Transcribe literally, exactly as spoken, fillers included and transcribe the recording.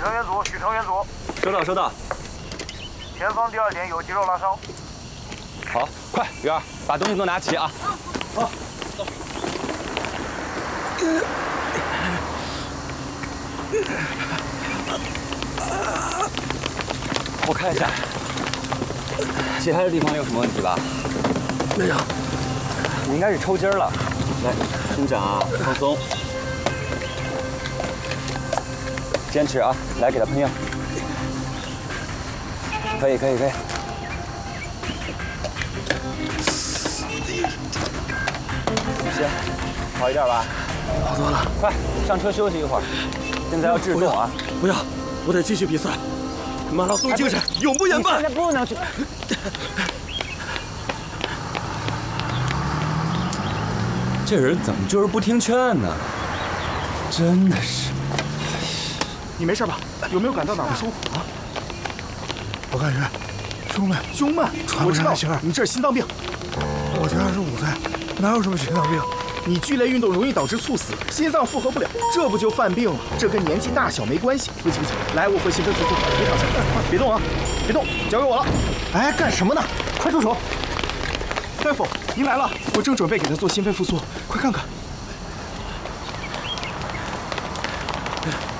成员组，许成员组， 收到收到。 前方第二点有肌肉拉伤。 好，快，元儿，把东西都拿齐啊！好。我看一下，其他的地方有什么问题吧？ 没有。 你应该是抽筋了。来，伸展啊，放松。坚持啊！来，给他喷药。可以，可以，可以。行，好一点吧？ 好多了。 快上车休息一会儿。现在要制动啊！ 不要，我得继续比赛。马拉松精神永不言败。 现在不能去。这人怎么就是不听劝呢？真的是。 你没事吧？有没有感到哪儿不舒服啊？ 我感觉胸闷， 胸闷， 喘不上来气儿。 你这是心脏病。 我才二十五岁，哪有什么心脏病？ 你剧烈运动容易导致猝死，心脏负荷不了，这不就犯病了？这跟年纪大小没关系。不行不行，来，我会心肺复苏，别躺下，别动啊，别动，交给我了。哎，干什么呢？快住手！大夫，您来了，我正准备给他做心肺复苏，快看看。